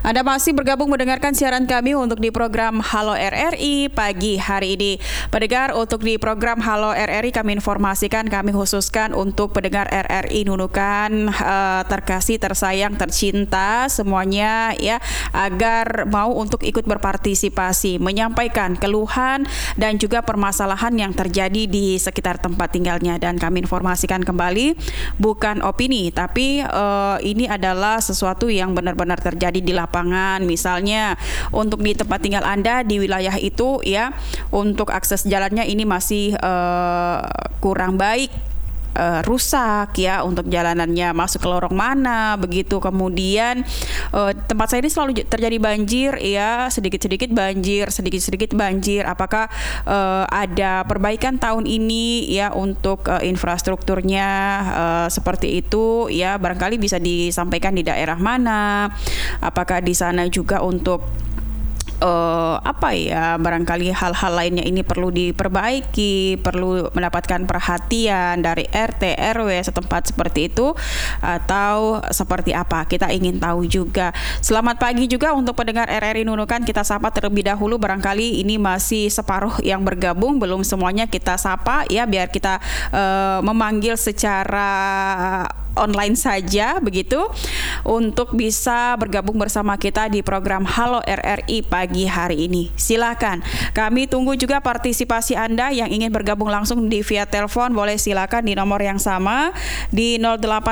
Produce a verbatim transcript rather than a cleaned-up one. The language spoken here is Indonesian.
Anda masih bergabung mendengarkan siaran kami untuk di program Halo R R I pagi hari ini. Pendengar, untuk di program Halo R R I kami informasikan, kami khususkan untuk pendengar R R I Nunukan uh, terkasih, tersayang, tercinta semuanya ya, agar mau untuk ikut berpartisipasi, menyampaikan keluhan dan juga permasalahan yang terjadi di sekitar tempat tinggalnya. Dan kami informasikan kembali, bukan opini, tapi uh, ini adalah sesuatu yang benar-benar terjadi di lapangan. Misalnya untuk di tempat tinggal Anda di wilayah itu ya, untuk akses jalannya ini masih uh, kurang baik, uh, rusak ya, untuk jalanannya masuk ke lorong mana begitu. Kemudian uh, tempat saya ini selalu terjadi banjir ya, sedikit-sedikit banjir, sedikit-sedikit banjir. Apakah uh, ada perbaikan tahun ini ya untuk uh, infrastrukturnya uh, seperti itu ya, barangkali bisa disampaikan di daerah mana, apakah di sana juga untuk Uh, apa ya, barangkali hal-hal lainnya ini perlu diperbaiki, perlu mendapatkan perhatian dari R T R W setempat seperti itu, atau seperti apa, kita ingin tahu juga. Selamat pagi juga untuk pendengar R R I Nunukan, kita sapa terlebih dahulu, barangkali ini masih separuh yang bergabung, belum semuanya kita sapa ya, biar kita uh, memanggil secara online saja begitu, untuk bisa bergabung bersama kita di program Halo R R I pagi hari ini. Silakan, kami tunggu juga partisipasi Anda yang ingin bergabung langsung di via telepon, boleh silakan di nomor yang sama di nol delapan